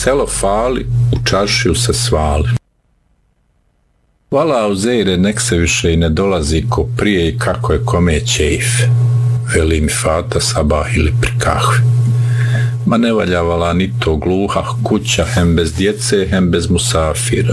selo fali, u čaršiju se svali. Vala Uzeire, nek se više i ne dolazi ko prije i kako je kome ćejf, veli mi Fata sabah ili pri kahvi. Ma ne valja vala ni to gluha kuća, hem bez djece, hem bez musafira.